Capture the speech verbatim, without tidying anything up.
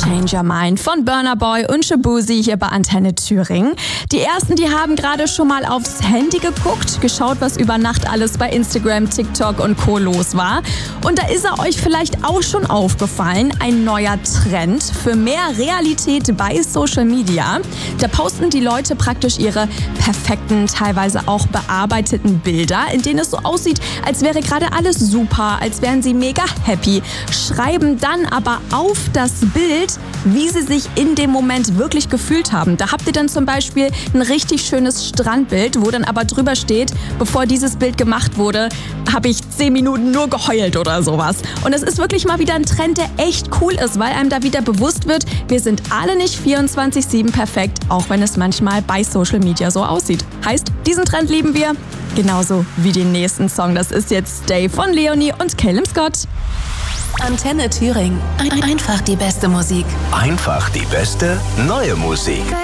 Change Your Mind von Burna Boy und Shaboozey hier bei Antenne Thüringen. Die ersten, die haben gerade schon mal aufs Handy geguckt, geschaut, was über Nacht alles bei Instagram, TikTok und Co. los war. Und da ist er euch vielleicht auch schon aufgefallen, ein neuer Trend für mehr Realität bei Social Media. Da posten die Leute praktisch ihre perfekten, teilweise auch bearbeiteten Bilder, in denen es so aussieht, als wäre gerade alles super, als wären sie mega happy, schreiben dann aber auf das Bild, wie sie sich in dem Moment wirklich gefühlt haben. Da habt ihr dann zum Beispiel ein richtig schönes Strandbild, wo dann aber drüber steht, bevor dieses Bild gemacht wurde, habe ich zehn Minuten nur geheult oder sowas. Und es ist wirklich mal wieder ein Trend, der echt cool ist, weil einem da wieder bewusst wird, wir sind alle nicht vierundzwanzig sieben perfekt, auch wenn es manchmal bei Social Media so aussieht. Heißt, diesen Trend lieben wir, genauso wie den nächsten Song. Das ist jetzt Stay von Leonie und Calum Scott. Antenne Thüringen. Ein- Einfach die beste Musik. Einfach die beste neue Musik.